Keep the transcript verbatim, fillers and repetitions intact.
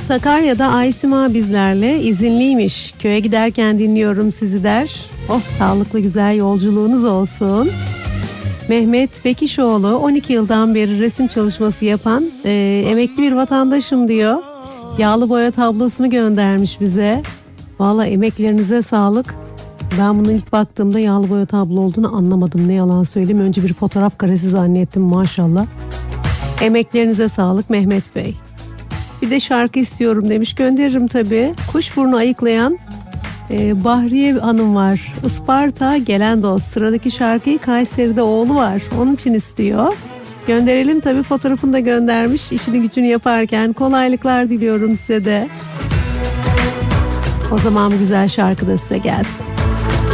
Sakarya'da Aysima bizlerle, izinliymiş. Köye giderken dinliyorum sizi der. Oh, sağlıklı güzel yolculuğunuz olsun. Mehmet Bekişoğlu on iki yıldan beri resim çalışması yapan e, emekli bir vatandaşım diyor. Yağlı boya tablosunu göndermiş bize. Vallahi emeklerinize sağlık. Ben bunu ilk baktığımda yağlı boya tablo olduğunu anlamadım, ne yalan söyleyeyim. Önce bir fotoğraf karesi zannettim, maşallah. Emeklerinize sağlık Mehmet Bey. Bir de şarkı istiyorum demiş, gönderirim tabii. Kuşburnu ayıklayan e, Bahriye Hanım var. Isparta gelen dost. Sıradaki şarkıyı Kayseri'de oğlu var, onun için istiyor. Gönderelim tabii, fotoğrafını da göndermiş. İşini gücünü yaparken kolaylıklar diliyorum size de. O zaman güzel şarkı da size gelsin.